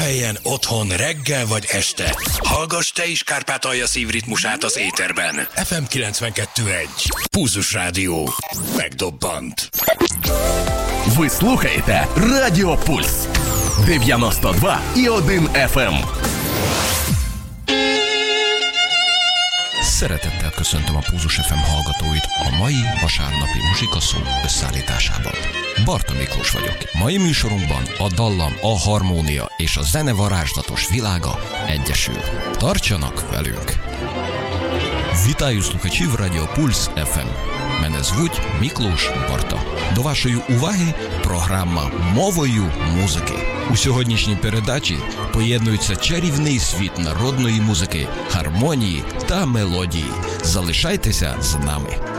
munkahelyen, otthon, reggel vagy este. Hallgass te is Kárpátalja szívritmusát az éterben. FM 92.1. Pulzus Rádió. Megdobbant. Ви слухаєте Радіо Пульс 92,1 FM. Szeretettel köszöntöm a Pulzus FM hallgatóit a mai vasárnapi muzsikaszó összeállításában. Barta Miklós vagyok. Mai műsorunkban a dallam, a harmónia és a zene varázslatos világa egyesül. Tartsanak velünk! Вітаю слухачів Радіо Пульс FM. Мене звуть Міклош Барта. До вашої уваги програма «Мовою музики». У сьогоднішній передачі поєднується чарівний світ народної музики, гармонії та мелодії. Залишайтеся з нами.